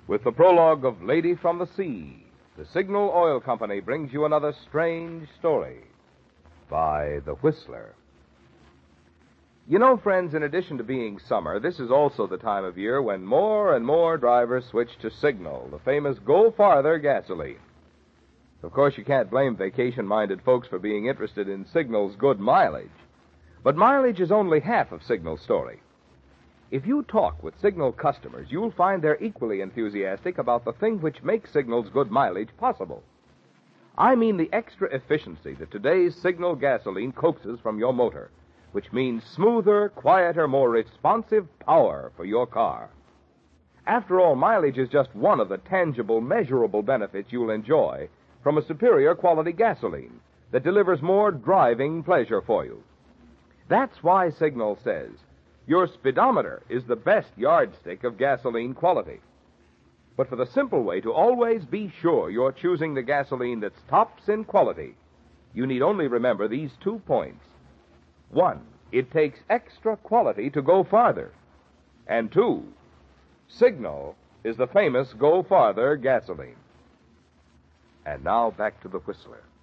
With the prologue of Lady from the Sea, the Signal Oil Company brings you another strange story by The Whistler. You know, friends, in addition to being summer, this is also the time of year when more and more drivers switch to Signal, the famous Go Farther gasoline. Of course, you can't blame vacation-minded folks for being interested in Signal's good mileage. But mileage is only half of Signal's story. If you talk with Signal customers, you'll find they're equally enthusiastic about the thing which makes Signal's good mileage possible. I mean the extra efficiency that today's Signal gasoline coaxes from your motor, which means smoother, quieter, more responsive power for your car. After all, mileage is just one of the tangible, measurable benefits you'll enjoy from a superior quality gasoline that delivers more driving pleasure for you. That's why Signal says your speedometer is the best yardstick of gasoline quality. But for the simple way to always be sure you're choosing the gasoline that's tops in quality, you need only remember these 2 points. 1, it takes extra quality to go farther. And 2, Signal is the famous Go Farther gasoline. And now back to the Whistler.